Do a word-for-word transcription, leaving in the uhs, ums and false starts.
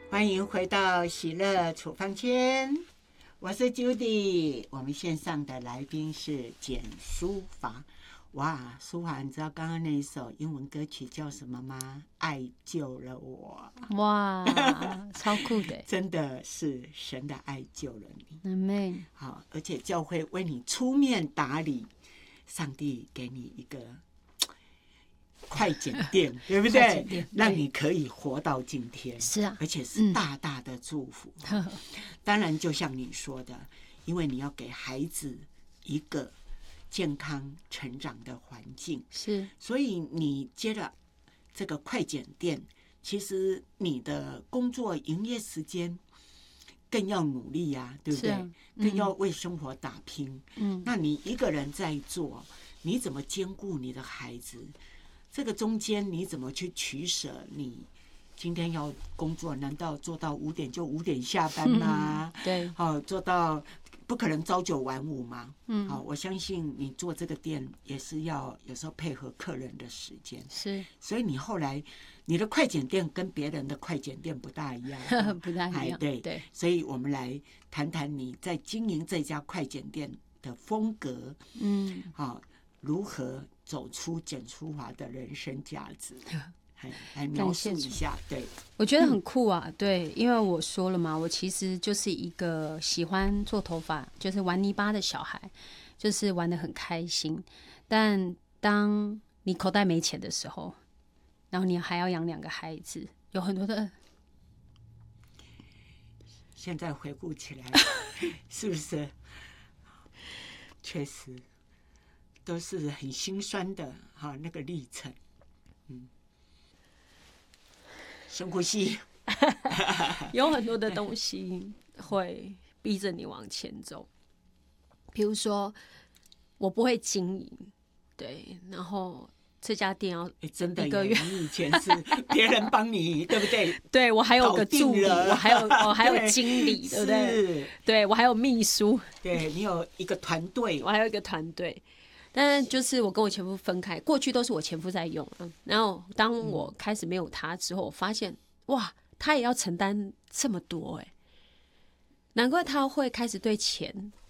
欢迎回到喜乐处方间，我是 Judy。我们线上的来宾是简书法。哇，书法，你知道刚刚那一首英文歌曲叫什么吗？爱救了我。 哇，超酷的， 真的是神的爱救了你。 Amen。 好，而且教会为你出面打理，上帝给你一个快剪店，对不对？让你可以活到今天。 是啊， 而且是大大的祝福。嗯、当然，就像你说的，因为你要给孩子一个健康成长的环境， 是，所以你接了这个快剪店，其实你的工作营业时间更要努力呀、啊，对不对？啊嗯、更要为生活打拼。嗯，那你一个人在做，你怎么兼顾你的孩子？这个中间你怎么去取舍？你今天要工作，难道做到五点就五点下班吗？ 嗯、对， 好、哦，做到不可能朝九晚五嘛。嗯，好、哦，我相信你做这个店也是要有时候配合客人的时间。 是， 所以你后来你的快剪店跟别人的快剪店不大一样， 不大一样。 对对， 所以我们来谈谈你在经营这家快剪店的风格。嗯，好、哦，如何走出简书法的人生价值，来描述一下。对， 我觉得很酷啊。对，因为我说了嘛，我其实就是一个喜欢做头发，就是玩泥巴的小孩，就是玩得很开心。但当你口袋没钱的时候，然后你还要养两个孩子，有很多的。 现在回顾起来，是不是？确实。都是很心酸的哈、啊，那个历程，嗯，深呼吸， 有很多的东西会逼着你往前走，比如说我不会经营，对，然后这家店要真的一个月，你以前是别人帮你，对不对？ 对，我还有个助理，我还有我还有经理，对不对？对，我还有秘书， 对你有一个团队， 我还有一个团队。但就是我跟我前夫分开，过去都是我前夫在用，然后当我开始没有他之后，我发现哇，他也要承担这么多哎，难怪他会开始对钱